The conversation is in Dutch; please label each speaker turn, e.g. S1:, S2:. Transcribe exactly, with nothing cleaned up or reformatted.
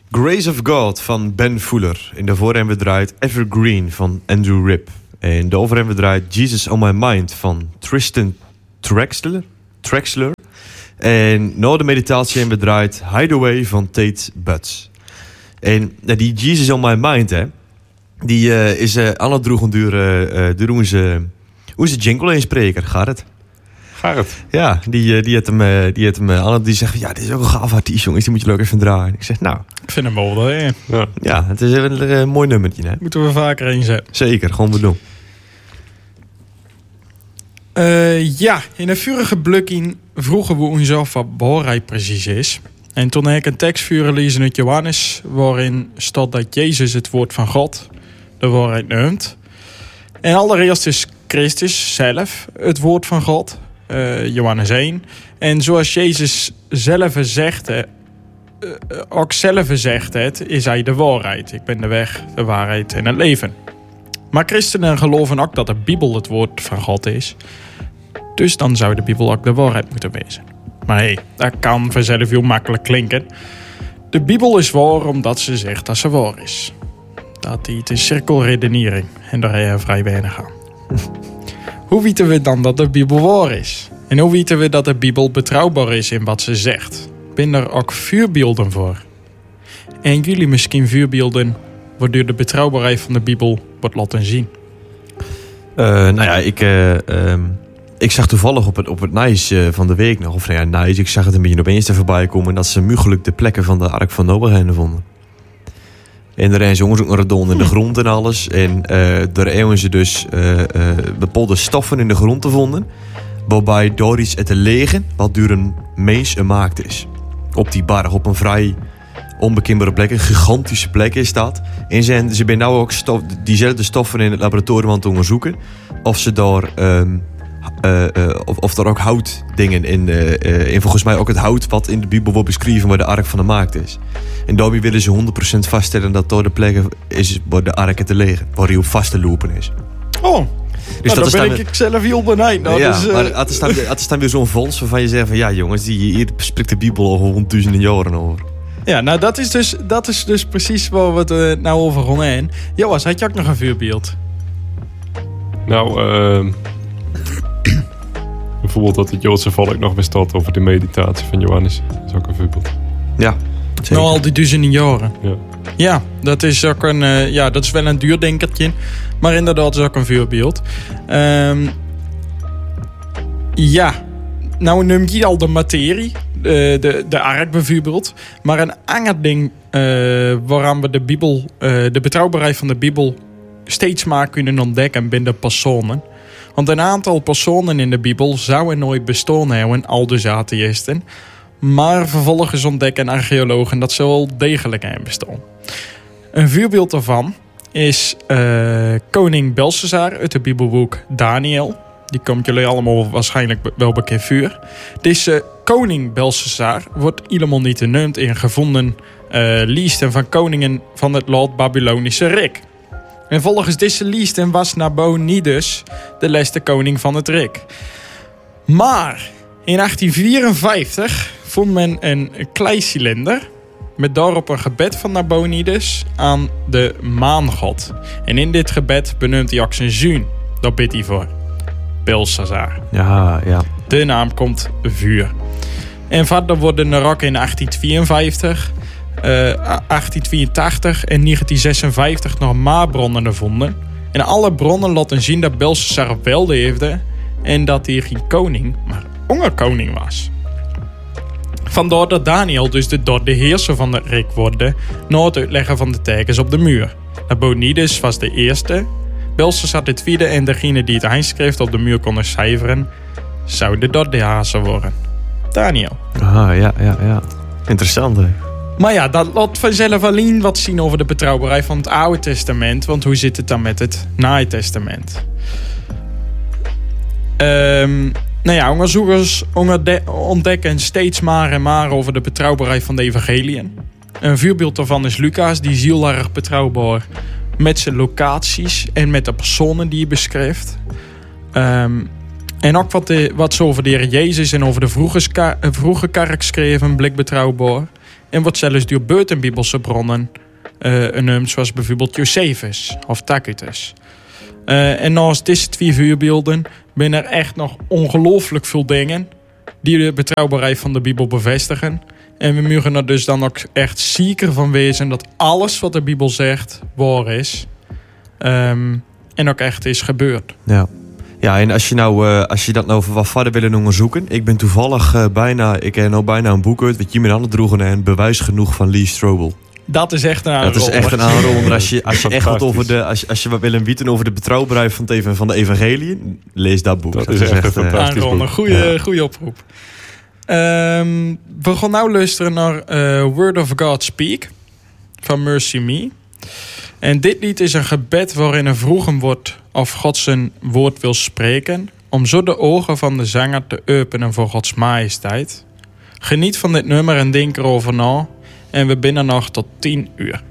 S1: Grace of God van Ben Fuller. En daarvoor hebben we draait Evergreen van Andrew Ripp. En daarover hebben we draait Jesus on My Mind van Tristan Trexler. Trexler. En na de meditatie hebben we draait Hideaway van Tate Butts. En nou, die Jesus on My Mind, hè, die uh, is uh, aan het droegen door, uh, door onze, onze jingle-inspreker, Garret.
S2: Garret?
S1: Ja, die, die had hem, uh, die, had hem uh, aan het, die zegt, ja, dit is ook een gaaf artiest, jongens, die moet je leuk even draaien. Ik zeg, nou...
S3: Ik vind hem wel, hè.
S1: Ja. Ja, het is een uh, mooi nummertje, hè.
S3: Moeten we vaker inzetten.
S1: Zeker, gewoon bedoel.
S3: Uh, ja, in een vorige blukking vroegen we ons af wat waarheid precies is. En toen heb ik een tekst vuren lezen uit Johannes, waarin staat dat Jezus het woord van God de waarheid noemt. En allereerst is Christus zelf het woord van God, uh, Johannes één. En zoals Jezus zelf zegt, uh, ook zelf zegt het, is hij de waarheid. Ik ben de weg, de waarheid en het leven. Maar christenen geloven ook dat de Bijbel het woord van God is. Dus dan zou de Bijbel ook de waarheid moeten wezen. Maar hé, hey, dat kan vanzelf heel makkelijk klinken. De Bijbel is waar omdat ze zegt dat ze waar is. Dat is een cirkelredenering. En daar heb je vrij weinig aan. Hoe weten we dan dat de Bijbel waar is? En hoe weten we dat de Bijbel betrouwbaar is in wat ze zegt? Ben er ook voorbeelden voor? En jullie misschien voorbeelden waardoor de betrouwbaarheid van de Bijbel wordt laten zien?
S1: Uh, nou ja, ik, uh, um, ik zag toevallig op het, op het Nice uh, van de week nog, of nou ja, Nice, ik zag het een beetje op Insta voorbij komen, dat ze mogelijk de plekken van de Ark van Noach hebben vonden. En daar zijn ze onderzoek naar het don in de grond en alles. En uh, daar hebben ze dus uh, uh, bepaalde stoffen in de grond te vonden, waarbij door iets te liggen wat door een mens gemaakt is. Op die berg, op een vrij onbekenbare plek, een gigantische plek is dat. En zijn, ze zijn nou ook stof, diezelfde stoffen in het laboratorium aan het onderzoeken. Of ze daar, um, uh, uh, of, of er ook houtdingen in, uh, uh, en volgens mij ook het hout wat in de Bijbel wordt beschreven waar de ark van gemaakt is. En daarmee willen ze honderd procent vaststellen dat door de plekken is waar de ark te liggen, waar hij op vast te lopen is.
S3: Oh,
S1: dus
S3: nou,
S1: dat
S3: dan ben
S1: weer...
S3: ik zelf heel benieuwd. Nou,
S1: ja,
S3: dus, uh...
S1: maar het is, dan, het is dan weer zo'n fonds waarvan je zegt van ja jongens, die, hier spreekt de Bijbel al honderdduizenden jaren over.
S3: Ja, nou dat is dus, dat is dus precies waar we het uh, nou over gaan hebben. Joas, had je ook nog een voorbeeld?
S2: Nou, uh, bijvoorbeeld dat het Joodse volk nog bestaat over de meditatie van Johannes. Dat is ook een voorbeeld.
S1: Ja, zeker.
S3: Nou al die duizenden jaren.
S2: Ja.
S3: Ja, dat is ook een, uh, ja, dat is wel een duurdenkertje. Maar inderdaad is ook een voorbeeld. Um, ja, nou noem je al de materie. De, de, de ark bijvoorbeeld. Maar een ander ding uh, waaraan we de Bijbel, uh, de betrouwbaarheid van de Bijbel steeds maar kunnen ontdekken binnen personen. Want een aantal personen in de Bijbel zouden nooit bestaan hebben, al dus atheïsten. Maar vervolgens ontdekken archeologen dat ze wel degelijk hebben bestaan. Een voorbeeld daarvan is uh, koning Belshazzar uit het Bijbelboek Daniel. Die komt jullie allemaal waarschijnlijk wel bekend voor. Deze koning Belshazzar wordt helemaal niet genoemd in gevonden uh, lijsten van koningen van het land Babylonische Rijk. En volgens deze lijsten was Nabonidus de laatste koning van het Rijk. Maar in achttien vierenvijftig vond men een kleicilinder met daarop een gebed van Nabonidus aan de maangod. En in dit gebed benoemt hij ook zijn zoon. Daar bidt hij voor. Belshazzar.
S1: Ja, ja.
S3: De naam komt vuur. En verder worden er ook in achttien tweeënvijftig, uh, achttien tweeëntachtig en negentien zesenvijftig nog maabronnen gevonden. En alle bronnen laten zien dat Belshazzar wel leefde en dat hij geen koning, maar hongerkoning was. Vandaar dat Daniel dus de derde heerser van het Rijk wordt na het uitleggen van de tekens op de muur. Nabonidus was de eerste, Belshazzar de tweede en degene die het eindschrift op de muur konden cijferen, zou de derde heerser worden. Daniel.
S1: Ah, ja, ja, ja. Interessant, hè?
S3: Maar ja, dat laat vanzelf alleen wat zien over de betrouwbaarheid van het Oude Testament. Want hoe zit het dan met het Nieuwe Testament? Um, nou ja, onderzoekers ontdekken steeds maar en maar over de betrouwbaarheid van de evangeliën. Een voorbeeld daarvan is Lucas, die is heel erg betrouwbaar met zijn locaties en met de personen die hij beschrijft. Um, en ook wat, de, wat ze over de Heer Jezus en over de vroege, ska, vroege kerk schreven, blik betrouwbaar. En wordt zelfs door buitenbibelse bronnen uh, genoemd, zoals bijvoorbeeld Josephus of Tacitus. Uh, en naast deze twee voorbeelden zijn er echt nog ongelooflijk veel dingen die de betrouwbaarheid van de Bijbel bevestigen. En we mogen er dus dan ook echt zeker van wezen dat alles wat de Bijbel zegt waar is. Um, en ook echt is gebeurd.
S1: Ja. Ja, en als je, nou, uh, als je dat nou wat verder willen onderzoeken. Ik ben toevallig uh, bijna, ik heb nou bijna een boek uit, wat je met handen droegen en bewijs genoeg van Lee Strobel.
S3: Dat is echt een aanrader.
S1: Dat is echt een aanrader. Als je, als je echt wat over de, als je, als je wat wil weten over de betrouwbaarheid van, het, van de evangelie, lees dat boek.
S2: Dat,
S1: dat
S2: is echt een fantastisch boek.
S3: Een goede, ja. goede oproep. Um, we gaan nu luisteren naar uh, Word of God Speak van Mercy Me. En dit lied is een gebed waarin er vroegen wordt of God zijn woord wil spreken, om zo de ogen van de zanger te openen voor Gods majesteit. Geniet van dit nummer en denk erover na. En we binnen nog tot tien uur.